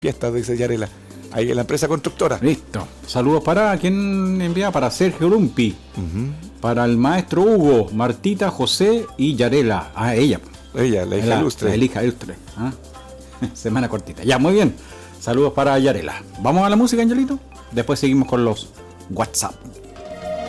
fiestas, dice Yarela. Ahí en la empresa constructora. Listo. Saludos para ¿quién envía? Para Sergio Lumpi. Para el maestro Hugo, Martita, José y Yarela. Ah, ella. Ella, la hija ilustre. La hija ilustre. ¿Ah? Semana cortita. Ya, muy bien. Saludos para Yarela. ¿Vamos a la música, Angelito? Después seguimos con los WhatsApp.